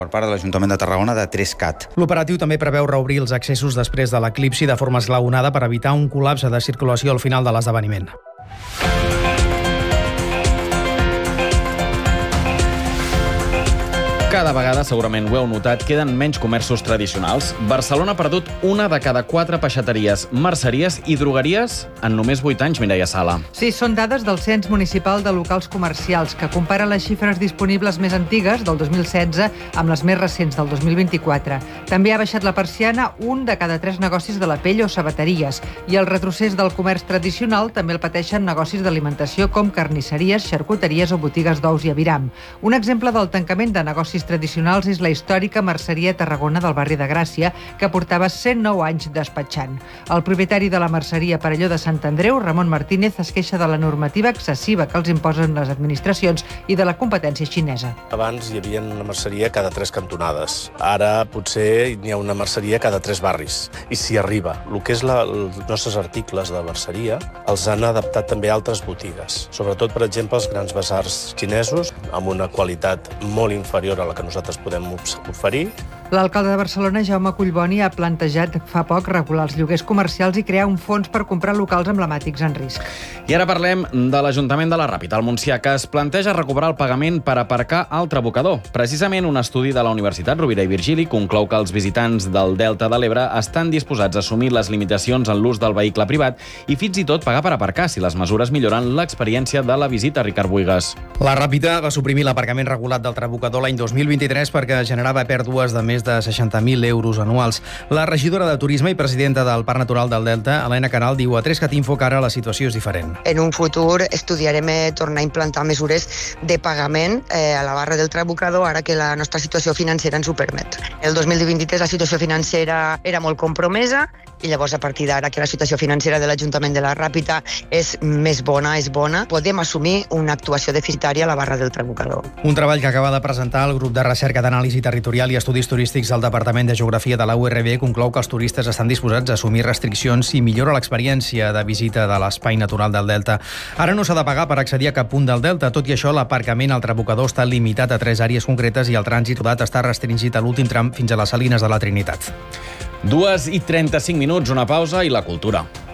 per part de l'Ajuntament de Tarragona de 3CAT. L'operatiu també preveu reobrir els accessos després de l'eclipsi de forma esglaonada per evitar un col·lapse de circulació al final de l'esdeveniment. Cada vegada, segurament ho heu notat, queden menys comerços tradicionals. Barcelona ha perdut una de cada 4 peixateries, merceries i drogueries en només 8 anys, Mireia Sala. Sí, són dades del Cens Municipal de Locals Comercials, que compara les xifres disponibles més antigues, del 2016, amb les més recents, del 2024. També ha baixat la persiana un de cada 3 negocis de la pell o sabateries, i el retrocés del comerç tradicional també el pateixen negocis d'alimentació com carnisseries, xarcuteries o botigues d'ous i aviram. Un exemple del tancament de negocis tradicionals és la històrica merceria Tarragona del barri de Gràcia, que portava 109 anys despatxant. El propietari de la merceria Parelló de Sant Andreu, Ramon Martínez, es queixa de la normativa excessiva que els imposen les administracions i de la competència xinesa. Abans hi havia una merceria cada 3 cantonades. Ara potser n'hi ha una merceria cada 3 barris. I si arriba, el que és els nostres articles de merceria els han adaptat també a altres botigues. Sobretot, per exemple, els grans basars xinesos, amb una qualitat molt inferior a la que nosaltres podem oferir. L'alcalde de Barcelona, Jaume Collboni, ha plantejat fa poc regular els lloguers comercials i crear un fons per comprar locals emblemàtics en risc. I ara parlem de l'Ajuntament de la Ràpita, al Montsià, que es planteja recuperar el pagament per aparcar al Trabucador. Precisament un estudi de la Universitat Rovira i Virgili conclou que els visitants del Delta de l'Ebre estan disposats a assumir les limitacions en l'ús del vehicle privat i fins i tot pagar per aparcar si les mesures milloren l'experiència de la visita. Ricard Buigas. La Ràpita va suprimir l'aparcament regulat del Trabucador l'any 2023 perquè generava pèrdues de més de 60.000 euros anuals. La regidora de Turisme i presidenta del Parc Natural del Delta, Helena Canal, diu a 3CAT Info que ara la situació és diferent. En un futur estudiarem tornar a implantar mesures de pagament a la barra del Trabucador, ara que la nostra situació financera ens ho permet. El 2023 la situació financera era molt compromesa i llavors a partir d'ara que la situació financera de l'Ajuntament de la Ràpita és més bona, podem assumir una actuació deficitària a la barra del Trabucador. Un treball que acaba de presentar el grup de recerca d'anàlisi territorial i estudis turístics del Departament de Geografia de la URB conclou que els turistes estan disposats a assumir restriccions i millora l'experiència de visita de l'espai natural del Delta. Ara no s'ha de pagar per accedir a cap punt del Delta, tot i això l'aparcament al Trabucador està limitat a 3 àrees concretes i el trànsit rodat està restringit a l'últim tram fins a les Salines de la Trinitat. 2:35, una pausa i la cultura.